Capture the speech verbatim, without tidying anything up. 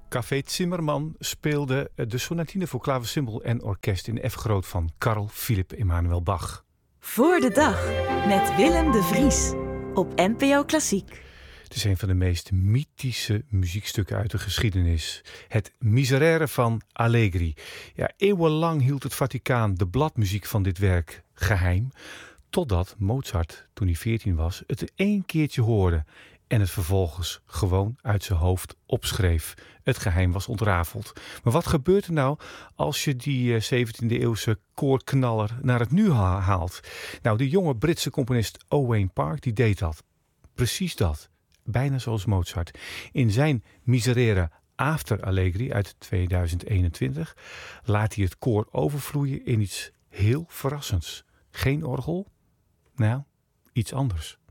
Café Zimmermann speelde de sonatine voor klaversymbol en orkest in F groot van Carl Philipp Emanuel Bach. Voor de dag met Willem de Vries op N P O Klassiek. Het is een van de meest mythische muziekstukken uit de geschiedenis. Het Miserere van Allegri. Ja, eeuwenlang hield het Vaticaan de bladmuziek van dit werk geheim. Totdat Mozart, toen hij veertien was, het één keertje hoorde. En het vervolgens gewoon uit zijn hoofd opschreef. Het geheim was ontrafeld. Maar wat gebeurt er nou als je die zeventiende eeuwse koorknaller naar het nu haalt? Nou, de jonge Britse componist Owain Park die deed dat. Precies dat. Bijna zoals Mozart. In zijn Miserere After Allegri uit tweeduizend eenentwintig laat hij het koor overvloeien in iets heel verrassends. Geen orgel? Nou, iets anders.